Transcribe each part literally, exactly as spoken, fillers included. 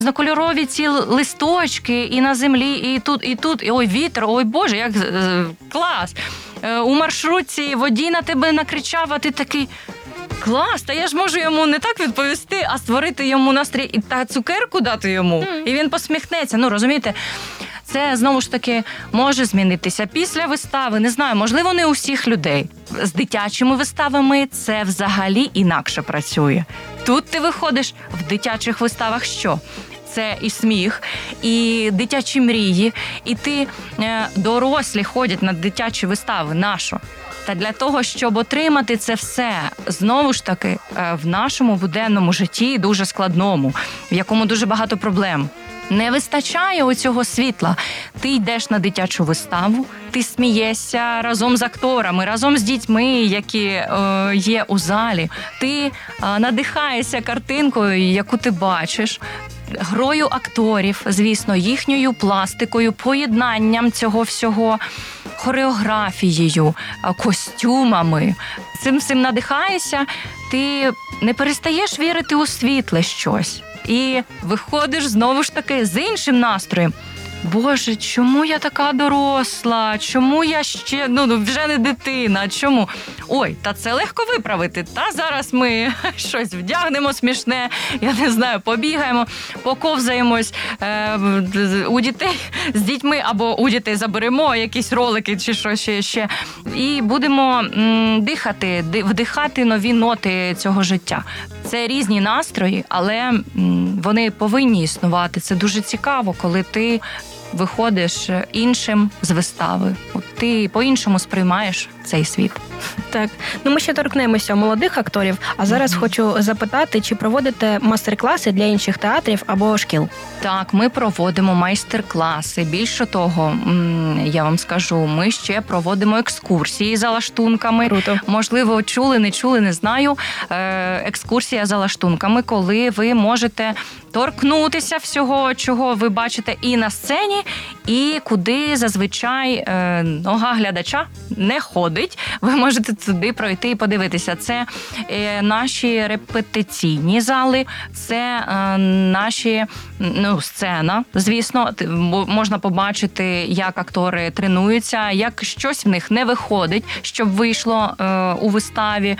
Різнокольорові ці листочки і на землі, і тут, і тут, і ой, вітер, ой, Боже, як е, клас. Е, у маршрутці водій на тебе накричав, а ти такий, клас, та я ж можу йому не так відповісти, а створити йому настрій і та цукерку дати йому, mm. і він посміхнеться. Ну, розумієте? Це, знову ж таки, може змінитися після вистави. Не знаю, можливо, не у всіх людей. З дитячими виставами це взагалі інакше працює. Тут ти виходиш в дитячих виставах що? Це і сміх, і дитячі мрії, і ти, дорослі ходять на дитячі вистави. Нащо? Та для того, щоб отримати це все, знову ж таки, в нашому буденному житті, дуже складному, в якому дуже багато проблем. Не вистачає оцього світла. Ти йдеш на дитячу виставу, ти смієшся разом з акторами, разом з дітьми, які е, є у залі. Ти е, надихаєшся картинкою, яку ти бачиш, грою акторів, звісно, їхньою пластикою, поєднанням цього всього, хореографією, костюмами. Цим всім надихаєшся, ти не перестаєш вірити у світле щось. І виходиш знову ж таки з іншим настроєм. Боже, чому я така доросла? Чому я ще, ну, вже не дитина? Чому? Ой, та це легко виправити. Та зараз ми щось вдягнемо смішне, я не знаю, побігаємо, поковзаємось е, у дітей з дітьми, або у дітей заберемо якісь ролики чи що ще, ще. І будемо м, дихати, вдихати нові ноти цього життя. Це різні настрої, але м, вони повинні існувати. Це дуже цікаво, коли ти виходиш іншим з вистави. От ти по-іншому сприймаєш цей світ. Так. Ну, ми ще торкнемося молодих акторів, а зараз mm-hmm. хочу запитати, чи проводите майстер-класи для інших театрів або шкіл? Так, ми проводимо майстер-класи. Більше того, я вам скажу, ми ще проводимо екскурсії за лаштунками. Круто. Можливо, чули, не чули, не знаю. Екскурсія за лаштунками, коли ви можете торкнутися всього, чого ви бачите і на сцені, і куди зазвичай нога глядача не ходить. Ви можете туди пройти і подивитися. Це наші репетиційні зали, це наші, ну, сцена, звісно. Можна побачити, як актори тренуються, як щось в них не виходить, щоб вийшло у виставі.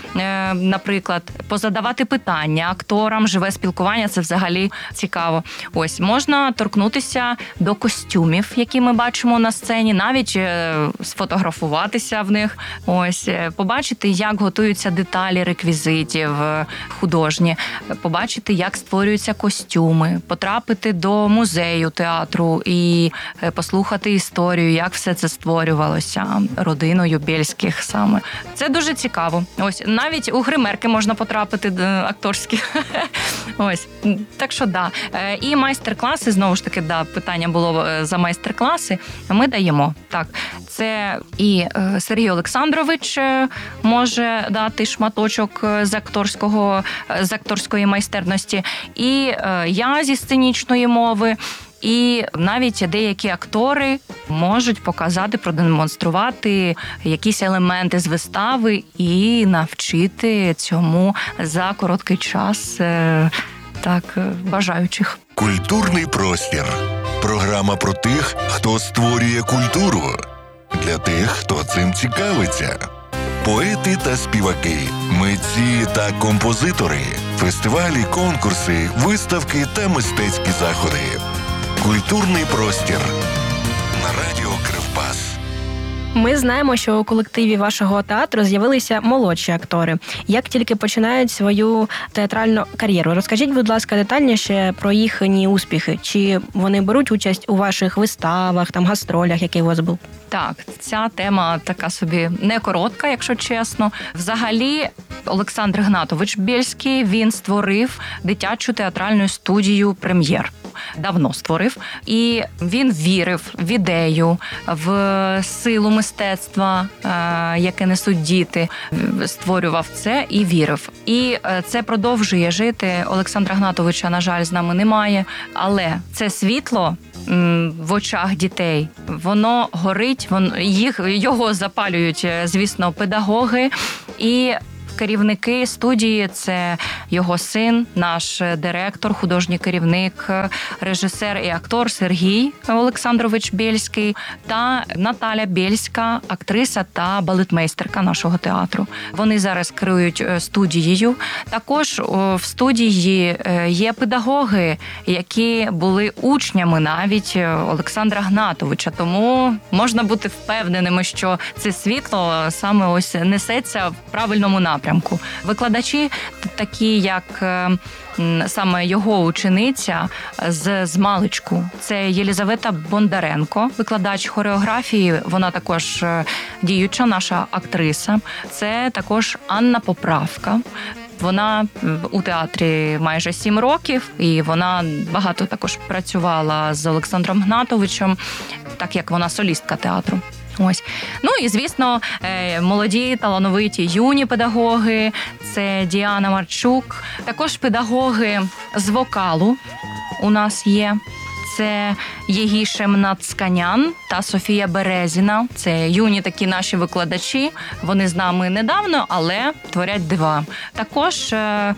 Наприклад, позадавати питання акторам, живе спілкування, це взагалі цікаво. Ось, можна торкнутися до костюмів, які ми бачимо на сцені, навіть сфотографуватися в них, ось, побачити, як готуються деталі реквізитів художні, побачити, як створюються костюми, потрапити до музею театру і послухати історію, як все це створювалося родиною Бєльських саме. Це дуже цікаво. Ось, навіть у гримерки можна потрапити акторські. Ось. Так що, да. І майстер-класи, знову ж таки, да, питання було за майстер-класи, ми даємо. Так. Це і Сергій Олександрович може дати шматочок з акторського, з акторської майстерності, і я зі сценічної мови. І навіть деякі актори можуть показати, продемонструвати якісь елементи з вистави і навчити цьому за короткий час, так, бажаючих. Культурний простір. Програма про тих, хто створює культуру. Для тих, хто цим цікавиться. Поети та співаки, митці та композитори, фестивалі, конкурси, виставки та мистецькі заходи. Культурний простір на радіо Кривбас. Ми знаємо, що у колективі вашого театру з'явилися молодші актори. Як тільки починають свою театральну кар'єру? Розкажіть, будь ласка, детальніше про їхні успіхи. Чи вони беруть участь у ваших виставах, там, гастролях, які у вас був? Так, ця тема така собі не коротка, якщо чесно. Взагалі, Олександр Гнатович Бєльський, він створив дитячу театральну студію «Прем'єр». Давно створив. І він вірив в ідею, в силу мистецтва, яке несуть діти. Створював це і вірив. І це продовжує жити. Олександра Гнатовича, на жаль, з нами немає. Але це світло в очах дітей, воно горить, воно, їх, його запалюють, звісно, педагоги. І Керівники студії – це його син, наш директор, художній керівник, режисер і актор Сергій Олександрович Бєльський та Наталя Бєльська, актриса та балетмейстерка нашого театру. Вони зараз керують студією. Також в студії є педагоги, які були учнями навіть Олександра Гнатовича. Тому можна бути впевненими, що це світло саме ось несеться в правильному напрямку. Викладачі такі, як саме його учениця з змалечку. Це Єлізавета Бондаренко, викладач хореографії, вона також діюча наша актриса. Це також Анна Поправка. Вона у театрі майже сім років, і вона багато також працювала з Олександром Гнатовичем, так як вона солістка театру. Ось. Ну і, звісно, молоді, талановиті юні педагоги, це Діана Марчук. Також педагоги з вокалу у нас є. Це Єгішем Нацканян та Софія Березіна. Це юні такі наші викладачі. Вони з нами недавно, але творять дива. Також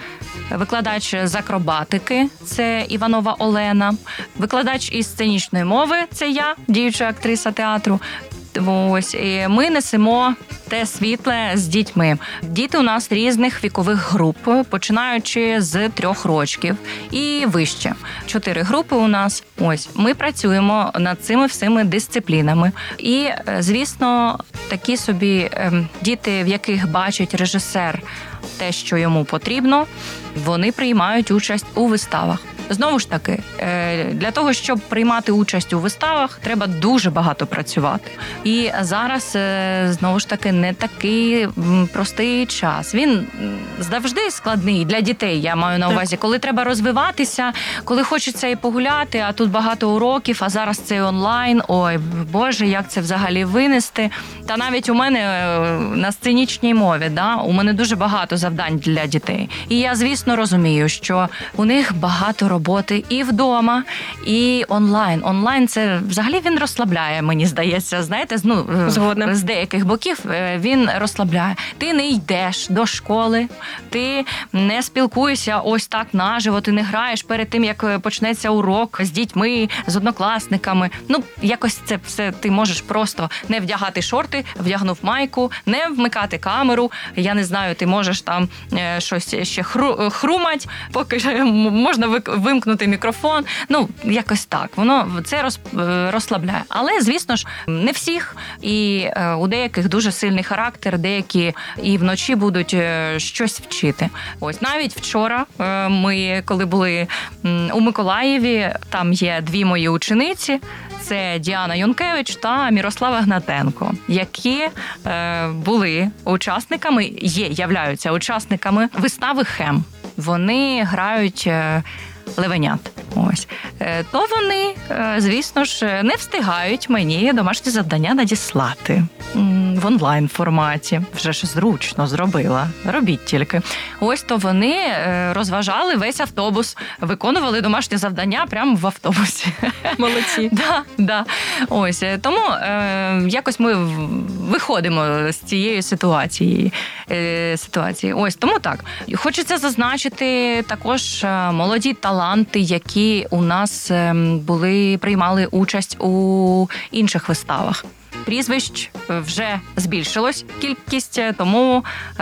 викладач з акробатики – це Іванова Олена. Викладач із сценічної мови – це я, діюча актриса театру. Ось, і ми несемо те світле з дітьми. Діти у нас різних вікових груп, починаючи з трьох років і вище. Чотири групи у нас. Ось, ми працюємо над цими всіми дисциплінами. І, звісно, такі собі діти, в яких бачить режисер те, що йому потрібно, вони приймають участь у виставах. Знову ж таки, для того, щоб приймати участь у виставах, треба дуже багато працювати. І зараз, знову ж таки, не такий простий час. Він завжди складний для дітей, я маю на увазі. Так. Коли треба розвиватися, коли хочеться і погуляти, а тут багато уроків, а зараз це онлайн. Ой, Боже, як це взагалі винести. Та навіть у мене на сценічній мові, да, у мене дуже багато завдань для дітей. І я, звісно, розумію, що у них багато роботи і вдома, і онлайн. Онлайн – це взагалі він розслабляє, мені здається. Знаєте, ну, Згодна. З деяких боків він розслабляє. Ти не йдеш до школи, ти не спілкуєшся ось так наживо, ти не граєш перед тим, як почнеться урок з дітьми, з однокласниками. Ну, якось це все ти можеш просто не вдягати шорти, вдягнув майку, не вмикати камеру. Я не знаю, ти можеш там щось ще хру, хрумать, поки можна вимкнути мікрофон. Ну, якось так. Воно це роз, розслабляє. Але, звісно ж, не всіх. І у деяких дуже сильний характер, деякі і вночі будуть щось вчити. Ось навіть вчора ми, коли були у Миколаєві, там є дві мої учениці. Це Діана Юнкевич та Мірослава Гнатенко, які е, були учасниками, є, являються учасниками вистави «Хем». Вони грають е, левенят. Ось. Е, то вони, е, звісно ж, не встигають мені домашні завдання надіслати в онлайн-форматі. Вже ж зручно зробила. Робіть тільки. Ось то вони розважали весь автобус, виконували домашні завдання прямо в автобусі. Молодці. Да, да. Ось. Тому е, якось ми виходимо з цієї ситуації. Е, ситуації. Ось, тому так. Хочеться зазначити також молоді таланти, які у нас були, приймали участь у інших виставах. Прізвищ вже збільшилось кількість, тому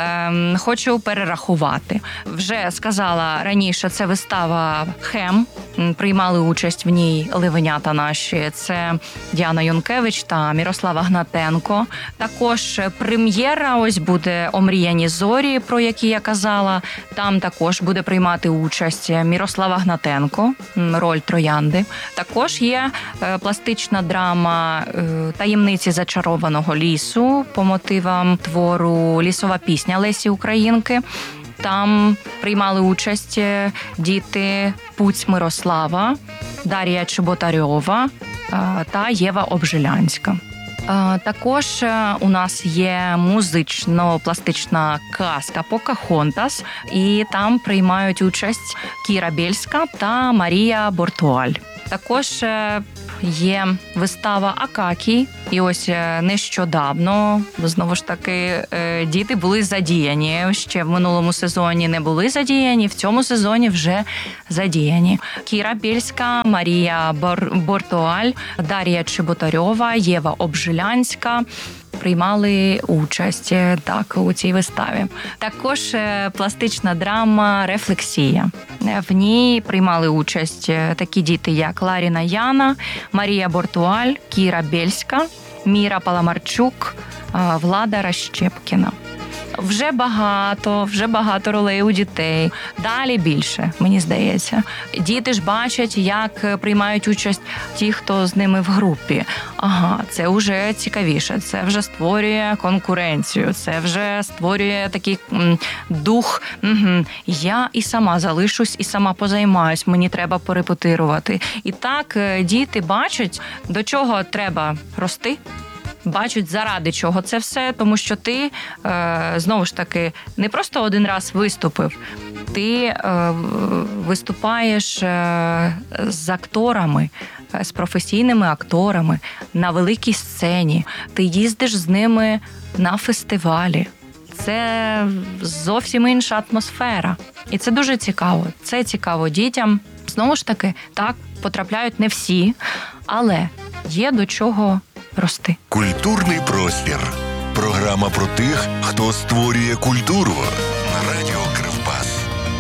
е, хочу перерахувати. Вже сказала раніше, це вистава «Хем». Приймали участь в ній левенята наші. Це Діана Юнкевич та Мірослава Гнатенко. Також прем'єра ось буде «Омріяні зорі», про які я казала. Там також буде приймати участь Мірослава Гнатенко, роль Троянди. Також є пластична драма «Таємниці зачарованого лісу» по мотивам твору «Лісова пісня» Лесі Українки. Там приймали участь діти Пуць Мирослава, Дар'я Чеботарьова та Єва Обжилянська. Також у нас є музично-пластична казка «Покахонтас», і там приймають участь Кіра Бєльська та Марія Бортуаль. Також є вистава «Акакій». І ось нещодавно, знову ж таки, діти були задіяні. Ще в минулому сезоні не були задіяні, в цьому сезоні вже задіяні. Кіра Бєльська, Марія Бор- Бортуаль, Дар'я Чеботарьова, Єва Обжилянська приймали участь так у цій виставі. Також пластична драма «Рефлексія». В ній приймали участь такі діти, як Ларіна Яна, Марія Бортуаль, Кіра Бєльська, Міра Паламарчук, Влада Ращепкіна. Вже багато, вже багато ролей у дітей. Далі більше, мені здається. Діти ж бачать, як приймають участь ті, хто з ними в групі. Ага, це вже цікавіше, це вже створює конкуренцію, це вже створює такий м, дух. Угу, я і сама залишусь, і сама позаймаюсь, мені треба порепетирувати. І так діти бачать, до чого треба рости, бачать, заради чого це все, тому що ти, е, знову ж таки, не просто один раз виступив, ти е, виступаєш е, з акторами, з професійними акторами на великій сцені, ти їздиш з ними на фестивалі. Це зовсім інша атмосфера. І це дуже цікаво. Це цікаво дітям. Знову ж таки, так, потрапляють не всі, але є до чого рости. Культурний простір. Програма про тих, хто створює культуру. На радіо Кривбас.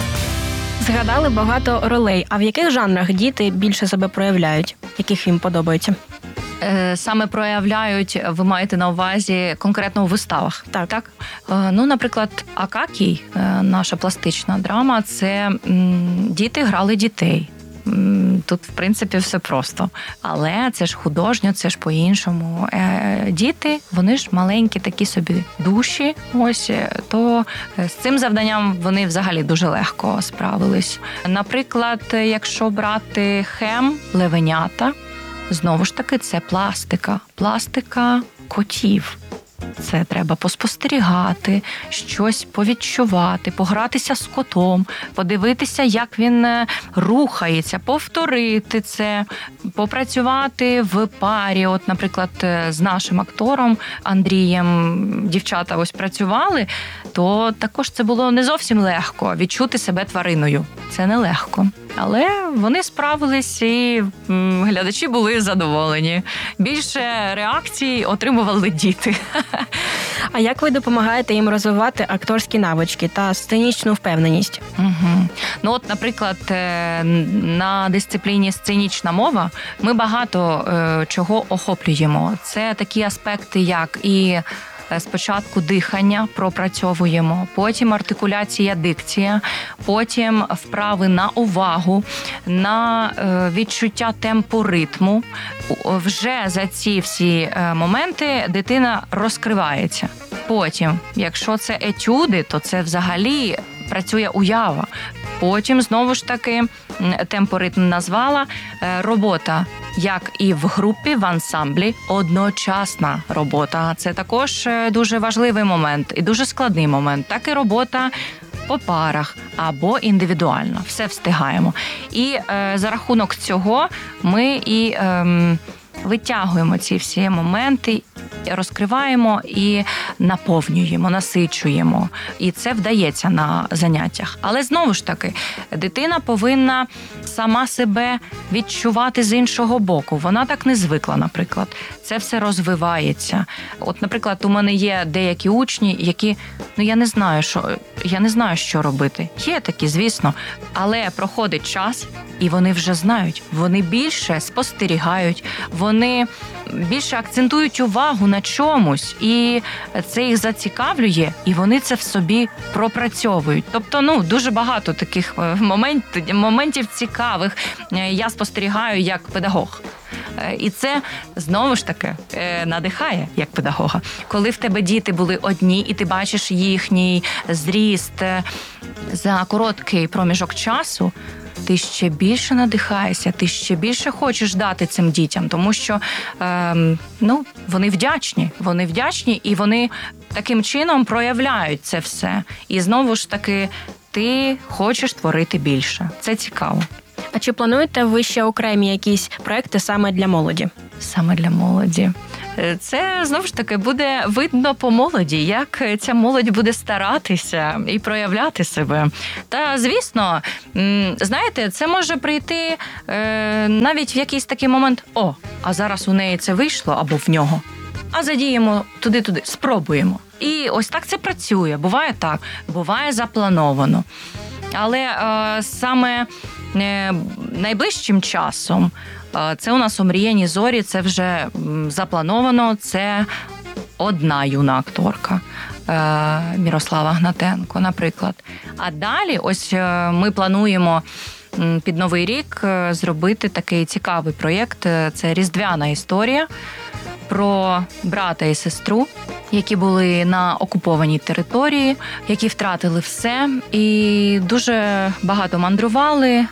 Згадали багато ролей. А в яких жанрах діти більше себе проявляють? Яких їм подобається? Саме проявляють, ви маєте на увазі конкретно у виставах? Так. так? Ну, наприклад, «Акакій», наша пластична драма, це діти грали дітей. Тут, в принципі, все просто. Але це ж художньо, це ж по-іншому. Діти, вони ж маленькі такі собі душі, ось, то з цим завданням вони взагалі дуже легко справились. Наприклад, якщо брати «Хем», «Левенята», знову ж таки, це пластика. Пластика котів. Це треба поспостерігати, щось повідчувати, погратися з котом, подивитися, як він рухається, повторити це, попрацювати в парі. От, наприклад, з нашим актором Андрієм дівчата ось працювали, то також це було не зовсім легко відчути себе твариною. Це нелегко. Але вони справились, і глядачі були задоволені. Більше реакцій отримували діти. А як ви допомагаєте їм розвивати акторські навички та сценічну впевненість? Угу. Ну от, наприклад, на дисципліні сценічна мова ми багато чого охоплюємо. Це такі аспекти, як і спочатку дихання пропрацьовуємо, потім артикуляція, дикція, потім вправи на увагу, на відчуття темпу ритму. Вже за ці всі моменти дитина розкривається. Потім, якщо це етюди, то це взагалі працює уява. Потім, знову ж таки, темпоритм назвала, робота, як і в групі, в ансамблі, одночасна робота. Це також дуже важливий момент і дуже складний момент. Так і робота по парах або індивідуально. Все встигаємо. І е, за рахунок цього ми і е, витягуємо ці всі моменти, розкриваємо і наповнюємо, насичуємо. І це вдається на заняттях. Але знову ж таки, дитина повинна сама себе відчувати з іншого боку. Вона так не звикла, наприклад. Це все розвивається. От, наприклад, у мене є деякі учні, які, ну, я не знаю, що, я не знаю, що робити. Є такі, звісно. Але проходить час, і вони вже знають. Вони більше спостерігають, вони більше акцентують увагу на чомусь, і це їх зацікавлює, і вони це в собі пропрацьовують. Тобто, ну, дуже багато таких моментів, моментів цікавих я спостерігаю як педагог. І це, знову ж таки, надихає як педагога. Коли в тебе діти були одні, і ти бачиш їхній зріст за короткий проміжок часу, ти ще більше надихаєшся, ти ще більше хочеш дати цим дітям, тому що е, ну, вони вдячні, вони вдячні, і вони таким чином проявляють це все. І знову ж таки, ти хочеш творити більше. Це цікаво. А чи плануєте ви ще окремі якісь проекти саме для молоді? Саме для молоді. Це, знову ж таки, буде видно по молоді, як ця молодь буде старатися і проявляти себе. Та, звісно, знаєте, це може прийти навіть в якийсь такий момент, о, а зараз у неї це вийшло, або в нього, а задіємо туди-туди, спробуємо. І ось так це працює. Буває так, буває заплановано. Але е, саме е, найближчим часом е, це у нас «Омріяні зорі», це вже заплановано, це одна юна акторка е, Мірослава Гнатенко, наприклад. А далі ось е, ми плануємо під Новий рік е, зробити такий цікавий проєкт, це «Різдвяна історія», про брата і сестру, які були на окупованій території, які втратили все і дуже багато мандрували,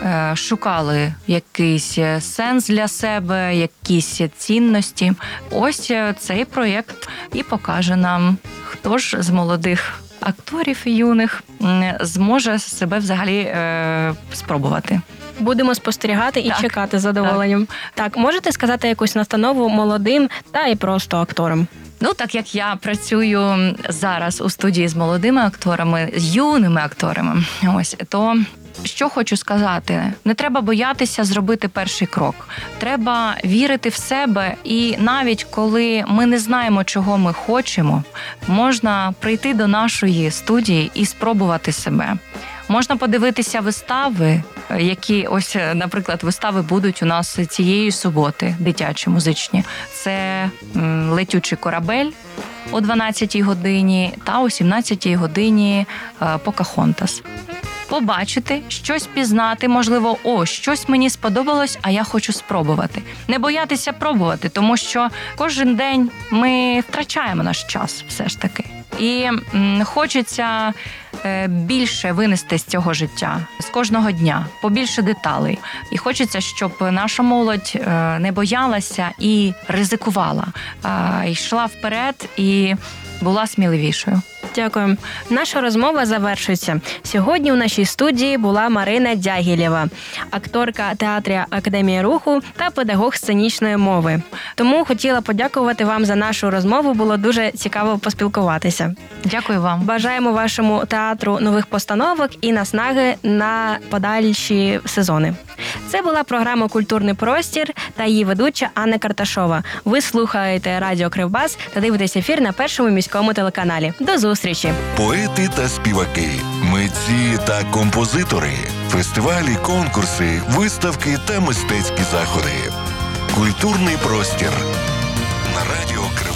шукали якийсь сенс для себе, якісь цінності. Ось цей проєкт і покаже нам, хто ж з молодих акторів юних зможе себе взагалі е, спробувати. Будемо спостерігати і так, чекати з задоволенням. Так. так, можете сказати якусь настанову молодим та і просто акторам? Ну, так як я працюю зараз у студії з молодими акторами, з юними акторами, ось, то що хочу сказати? Не треба боятися зробити перший крок. Треба вірити в себе, і навіть коли ми не знаємо, чого ми хочемо, можна прийти до нашої студії і спробувати себе. Можна подивитися вистави, які, ось, наприклад, вистави будуть у нас цієї суботи, дитячі, музичні. Це «Летючий корабель» о дванадцятій годині та о сімнадцятій годині «Покахонтас». Побачити, щось пізнати, можливо, о, щось мені сподобалось, а я хочу спробувати. Не боятися пробувати, тому що кожен день ми втрачаємо наш час все ж таки. І м, хочеться е, більше винести з цього життя, з кожного дня, побільше деталей. І хочеться, щоб наша молодь е, не боялася і ризикувала, а йшла вперед і була сміливішою. Дякую. Наша розмова завершується. Сьогодні у нашій студії була Марина Дягілєва, акторка театру Академії руху та педагог сценічної мови. Тому хотіла подякувати вам за нашу розмову, було дуже цікаво поспілкуватися. Дякую вам. Бажаємо вашому театру нових постановок і наснаги на подальші сезони. Це була програма «Культурний простір» та її ведуча Анна Карташова. Ви слухаєте Радіо Кривбас та дивитесь ефір на Першому міському телеканалі. До зустрічі! Поети та співаки, митці та композитори, фестивалі, конкурси, виставки та мистецькі заходи. «Культурний простір» на Радіо Кривбас.